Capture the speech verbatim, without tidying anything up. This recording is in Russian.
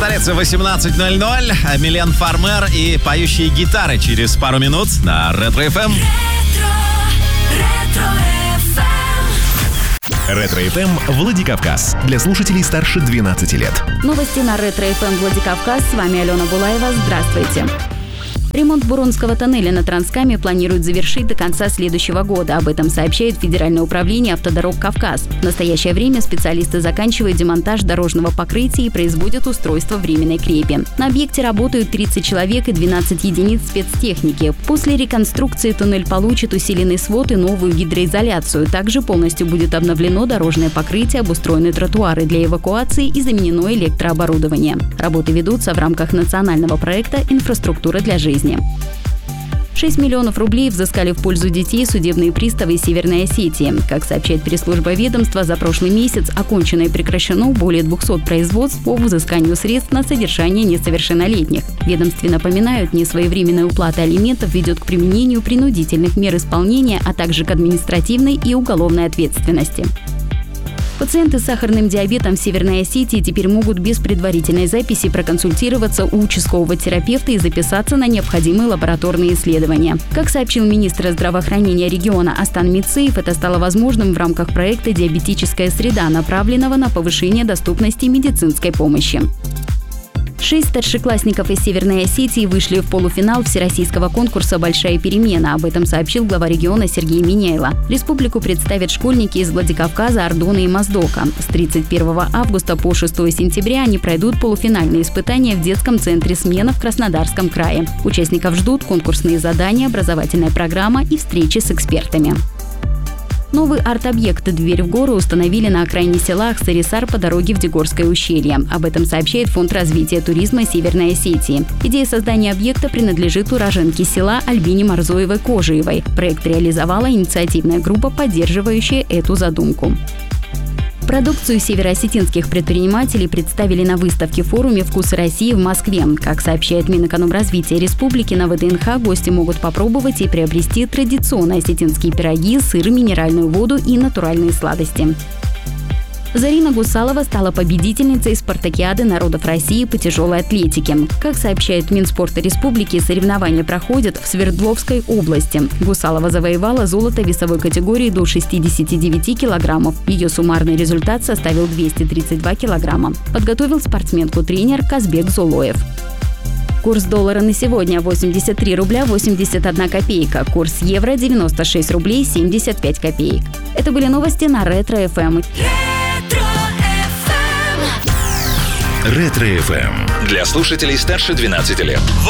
столице восемнадцать ноль ноль. Милен Фармер и поющие гитары через пару минут на Ретро эф эм. Ретро эф эм Владикавказ. Для слушателей старше двенадцати лет. Новости на Ретро эф эм Владикавказ. С вами Алена Булаева. Здравствуйте. Ремонт Буронского тоннеля на Транскаме планируют завершить до конца следующего года. Об этом сообщает Федеральное управление автодорог «Кавказ». В настоящее время специалисты заканчивают демонтаж дорожного покрытия и производят устройство временной крепи. На объекте работают тридцать человек и двенадцать единиц спецтехники. После реконструкции туннель получит усиленный свод и новую гидроизоляцию. Также полностью будет обновлено дорожное покрытие, обустроены тротуары для эвакуации и заменено электрооборудование. Работы ведутся в рамках национального проекта «Инфраструктура для жизни». шесть миллионов рублей взыскали в пользу детей судебные приставы Северной Осетии. Как сообщает пресс-служба ведомства, за прошлый месяц окончено и прекращено более двухсот производств по взысканию средств на содержание несовершеннолетних. В ведомстве напоминают, несвоевременная уплата алиментов ведет к применению принудительных мер исполнения, а также к административной и уголовной ответственности. Пациенты с сахарным диабетом в Северной Осетии теперь могут без предварительной записи проконсультироваться у участкового терапевта и записаться на необходимые лабораторные исследования. Как сообщил министр здравоохранения региона Астан Мицеев, это стало возможным в рамках проекта «Диабетическая среда», направленного на повышение доступности медицинской помощи. Шесть старшеклассников из Северной Осетии вышли в полуфинал всероссийского конкурса «Большая перемена». Об этом сообщил глава региона Сергей Миняйло. Республику представят школьники из Владикавказа, Ордона и Моздока. С тридцать первого августа по шестого сентября они пройдут полуфинальные испытания в детском центре «Смена» в Краснодарском крае. Участников ждут конкурсные задания, образовательная программа и встречи с экспертами. Новый арт-объект «Дверь в горы» установили на окраине села Ахсарисар по дороге в Дегорское ущелье. Об этом сообщает Фонд развития туризма Северной Осетии. Идея создания объекта принадлежит уроженке села Альбине Марзоевой-Кожиевой. Проект реализовала инициативная группа, поддерживающая эту задумку. Продукцию североосетинских предпринимателей представили на выставке-форуме «Вкусы России» в Москве. Как сообщает Минэкономразвития Республики, на вэ дэ эн ха гости могут попробовать и приобрести традиционные осетинские пироги, сыр, минеральную воду и натуральные сладости. Зарина Гусалова стала победительницей спартакиады народов России по тяжелой атлетике. Как сообщает Минспорта Республики, соревнования проходят в Свердловской области. Гусалова завоевала золото весовой категории до шестидесяти девяти килограммов. Ее суммарный результат составил двести тридцать два килограмма. Подготовил спортсменку тренер Казбек Золоев. Курс доллара на сегодня восемьдесят три рубля восемьдесят одна копейка. Курс евро девяносто шесть рублей семьдесят пять копеек. Это были новости на Ретро эф эм. Ретро эф эм. Для слушателей старше двенадцати лет.